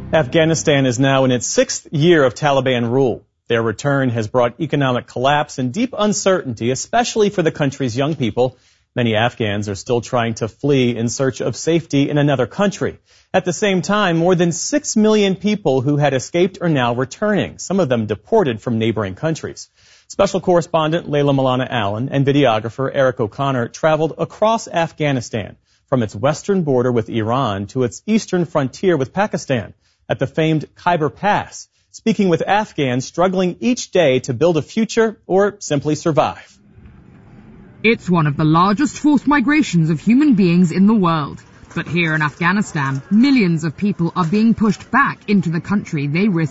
Afghanistan is now in its 6th year of Taliban rule. Their return has brought economic collapse and deep uncertainty, especially for the country's young people. Many Afghans are still trying to flee in search of safety in another country. At the same time, more than 6 million people who had escaped are now returning, some of them deported from neighboring countries. Special correspondent Layla Milana Allen and videographer Eric O'Connor traveled across Afghanistan, from its western border with Iran to its eastern frontier with Pakistan, at the famed Khyber Pass, speaking with Afghans struggling each day to build a future or simply survive. It's one of the largest forced migrations of human beings in the world. But here in Afghanistan, millions of people are being pushed back into the country they risk